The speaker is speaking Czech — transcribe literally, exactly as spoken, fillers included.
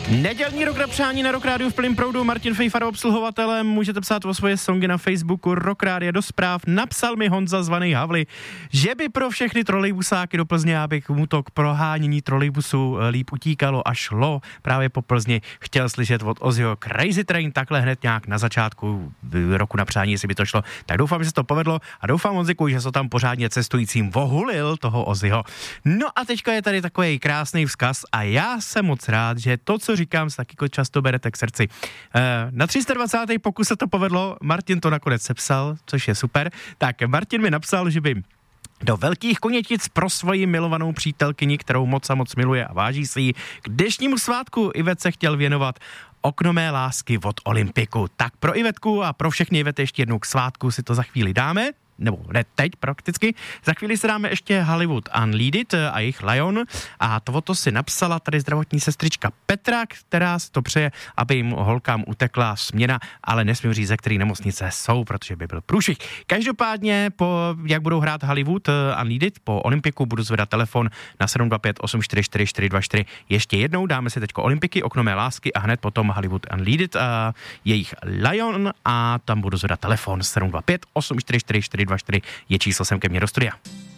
Nedělní rok na přání na Rock Rádiu v plném proudu. Martin Fejfar obsluhovatelem. Můžete psát o svoje songy na Facebooku Rock Rádia do zpráv. Napsal mi Honza zvaný Havli, že by pro všechny trolejbusáky do Plzně, aby mu to k prohánění trolejbusu líp utíkalo a šlo právě po Plzni, chtěl slyšet od Ozzyho Crazy Train takhle hned nějak na začátku roku na přání, jestli by to šlo. Tak doufám, že se to povedlo a doufám, Honziku, že se tam pořádně cestujícím vohulil toho Ozzyho. No a teďka je tady takový krásný vzkaz a já jsem moc rád, že to, co říkám, se taky často berete k srdci. Na tři sta dvacátém pokus se to povedlo, Martin to nakonec sepsal, což je super. Tak Martin mi napsal, že by do Velkých Konětic pro svoji milovanou přítelkyni, kterou moc a moc miluje a váží si ji, k dnešnímu svátku Ivete chtěl věnovat Okno mé lásky od Olympiku. Tak pro Ivetku a pro všechny Ivety ještě jednou k svátku si to za chvíli dáme. Nebo ne teď prakticky. Za chvíli se dáme ještě Hollywood Unleaded a jejich Lion a to si napsala tady zdravotní sestřička Petra, která si to přeje, aby jim holkám utekla směna, ale nesmím říct, ze který nemocnice jsou, protože by byl průšvih. Každopádně, po, jak budou hrát Hollywood Unleaded, po Olympiku budu zvedat telefon na sedm dva pět osm čtyři čtyři čtyři dva čtyři. Ještě jednou dáme si teďko Olympiky, Okno mé lásky a hned potom Hollywood Unleaded a jejich Lion a tam budu zvedat telefon sedm dva pět osm čtyři čtyři čtyři dva čtyři je číslo sem ke mně do studia.